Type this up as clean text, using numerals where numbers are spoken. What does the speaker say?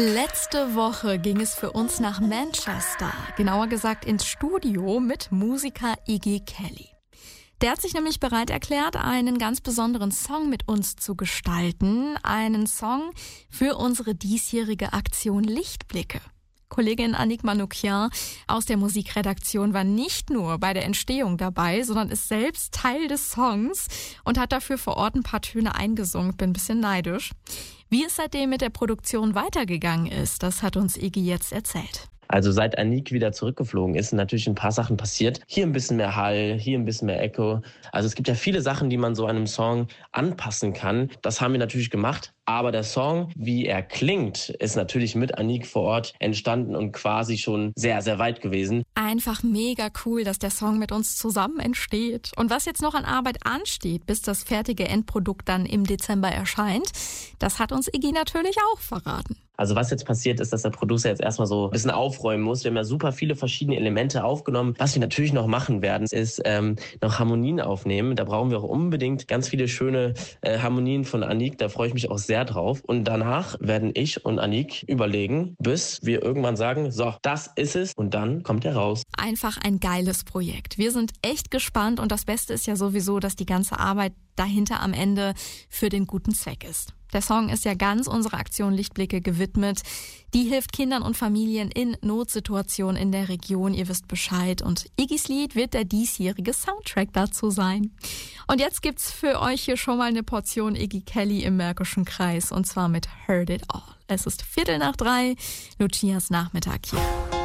Letzte Woche ging es für uns nach Manchester, genauer gesagt ins Studio mit Musiker Iggy Kelly. Der hat sich nämlich bereit erklärt, einen ganz besonderen Song mit uns zu gestalten, einen Song für unsere diesjährige Aktion Lichtblicke. Kollegin Annick Manoukian aus der Musikredaktion war nicht nur bei der Entstehung dabei, sondern ist selbst Teil des Songs und hat dafür vor Ort ein paar Töne eingesungen. Bin ein bisschen neidisch. Wie es seitdem mit der Produktion weitergegangen ist, das hat uns Iggy jetzt erzählt. Also seit Annick wieder zurückgeflogen ist, sind natürlich ein paar Sachen passiert. Hier ein bisschen mehr Hall, hier ein bisschen mehr Echo. Also es gibt ja viele Sachen, die man so einem Song anpassen kann. Das haben wir natürlich gemacht. Aber der Song, wie er klingt, ist natürlich mit Annick vor Ort entstanden und quasi schon sehr, sehr weit gewesen. Einfach mega cool, dass der Song mit uns zusammen entsteht. Und was jetzt noch an Arbeit ansteht, bis das fertige Endprodukt dann im Dezember erscheint, das hat uns Iggy natürlich auch verraten. Also was jetzt passiert ist, dass der Producer jetzt erstmal so ein bisschen aufräumen muss. Wir haben ja super viele verschiedene Elemente aufgenommen. Was wir natürlich noch machen werden, ist noch Harmonien aufnehmen. Da brauchen wir auch unbedingt ganz viele schöne Harmonien von Annick. Da freue ich mich auch sehr drauf. Und danach werden ich und Annick überlegen, bis wir irgendwann sagen, so, das ist es. Und dann kommt er raus. Einfach ein geiles Projekt. Wir sind echt gespannt und das Beste ist ja sowieso, dass die ganze Arbeit dahinter am Ende für den guten Zweck ist. Der Song ist ja ganz unserer Aktion Lichtblicke gewidmet. Die hilft Kindern und Familien in Notsituationen in der Region. Ihr wisst Bescheid. Und Iggys Lied wird der diesjährige Soundtrack dazu sein. Und jetzt gibt's für euch hier schon mal eine Portion Iggy Kelly im Märkischen Kreis. Und zwar mit Heard It All. Es ist 2:15, Lucias Nachmittag hier.